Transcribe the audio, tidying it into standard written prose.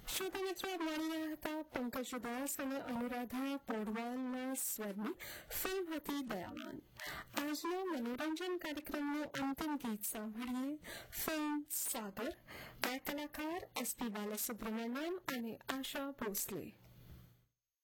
શ્રોતા મિત્રો મળી રહ્યા હતા પંકજ ઉદાસ અને અનુરાધા પોડવાલના સ્વરની ફિલ્મ હતી દયાવાન. આજનો મનોરંજન કાર્યક્રમનું અંતિમ ગીત સાંભળીએ. ફિલ્મ સાગર. બે કલાકાર એસપી બાલસુબ્રમણ્યમ અને આશા ભોસલે.